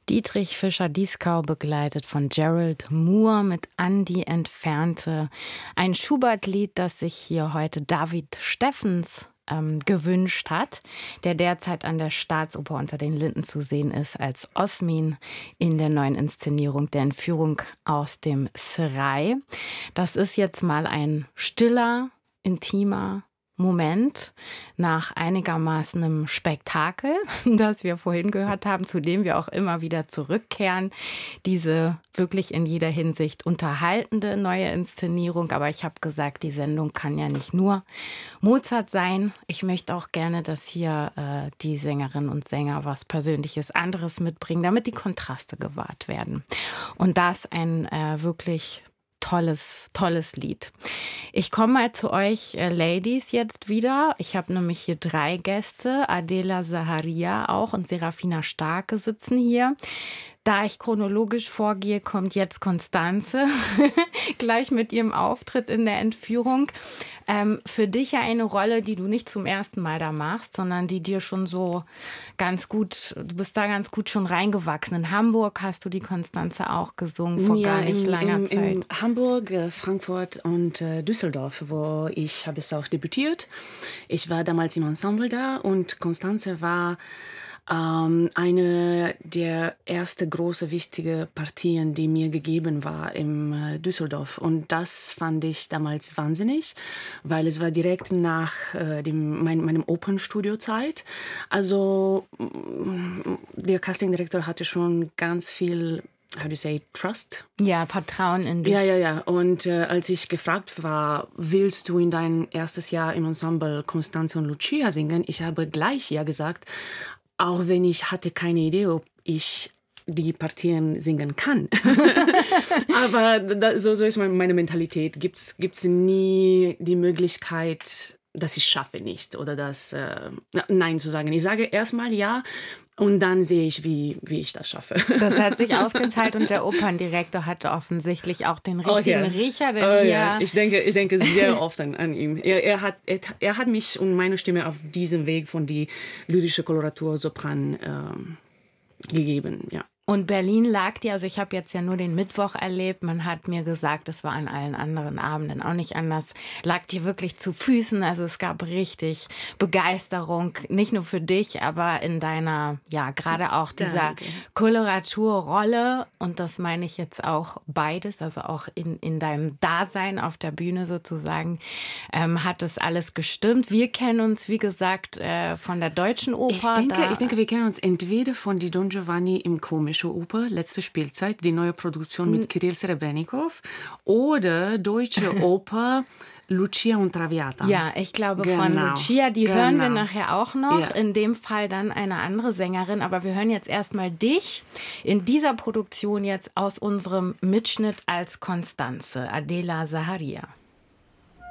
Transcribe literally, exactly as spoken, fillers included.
Dietrich Fischer-Dieskau begleitet von Gerald Moore mit An die Entfernte. Ein Schubert-Lied, das sich hier heute David Steffens ähm, gewünscht hat, der derzeit an der Staatsoper unter den Linden zu sehen ist als Osmin in der neuen Inszenierung der Entführung aus dem Serail. Das ist jetzt mal ein stiller, intimer Moment nach einigermaßen einem Spektakel, das wir vorhin gehört haben, zu dem wir auch immer wieder zurückkehren. Diese wirklich in jeder Hinsicht unterhaltende neue Inszenierung. Aber ich habe gesagt, die Sendung kann ja nicht nur Mozart sein. Ich möchte auch gerne, dass hier äh, die Sängerinnen und Sänger was Persönliches anderes mitbringen, damit die Kontraste gewahrt werden. Und das ein äh, wirklich Tolles, tolles Lied. Ich komme mal zu euch äh, Ladies jetzt wieder. Ich habe nämlich hier drei Gäste. Adela Zaharia auch und Serafina Starke sitzen hier. Da ich chronologisch vorgehe, kommt jetzt Constanze gleich mit ihrem Auftritt in der Entführung. Ähm, für dich ja eine Rolle, die du nicht zum ersten Mal da machst, sondern die dir schon so ganz gut, du bist da ganz gut schon reingewachsen. In Hamburg hast du die Constanze auch gesungen, vor ja, gar nicht in, langer in, Zeit. In Hamburg, äh, Frankfurt und äh, Düsseldorf, wo ich habe es auch debütiert. Ich war damals im Ensemble da und Constanze war Ähm, eine der ersten große wichtige Partien, die mir gegeben war im äh, Düsseldorf. Und das fand ich damals wahnsinnig, weil es war direkt nach äh, dem, mein, meinem Opernstudio-Zeit. Also der Castingdirektor hatte schon ganz viel, how do you say, trust? Ja, Vertrauen in dich. Ja, ja, ja. Und äh, als ich gefragt war, willst du in dein erstes Jahr im Ensemble Constanze und Lucia singen? Ich habe gleich ja gesagt, auch wenn ich hatte keine Idee, ob ich die Partien singen kann. Aber da, so, so ist meine Mentalität. Gibt es nie die Möglichkeit, dass ich schaffe nicht oder das äh, Nein zu sagen. Ich sage erstmal ja und dann sehe ich, wie, wie ich das schaffe. Das hat sich ausgezahlt und der Operndirektor hatte offensichtlich auch den richtigen oh, ja. Riecher. Denn oh, hier ja. ich, denke, ich denke sehr oft an, an ihn. Er, er, hat, er, er hat mich und meine Stimme auf diesem Weg von die lyrische Koloratur Sopran ähm, gegeben, ja. Und Berlin lag dir, also ich habe jetzt ja nur den Mittwoch erlebt, man hat mir gesagt, es war an allen anderen Abenden auch nicht anders, lag dir wirklich zu Füßen, also es gab richtig Begeisterung, nicht nur für dich, aber in deiner, ja, gerade auch dieser Danke. Koloraturrolle und das meine ich jetzt auch beides, also auch in, in deinem Dasein auf der Bühne sozusagen, ähm, hat das alles gestimmt. Wir kennen uns, wie gesagt, äh, von der Deutschen Oper. Ich denke, ich denke, wir kennen uns entweder von die Don Giovanni im Komischen Oper, letzte Spielzeit, die neue Produktion mit Kirill Serebrennikov oder Deutsche Oper Lucia und Traviata. Ja, ich glaube genau. von Lucia, die genau. hören wir nachher auch noch, ja. in dem Fall dann eine andere Sängerin, aber wir hören jetzt erstmal dich in dieser Produktion jetzt aus unserem Mitschnitt als Constanze, Adela Zaharia.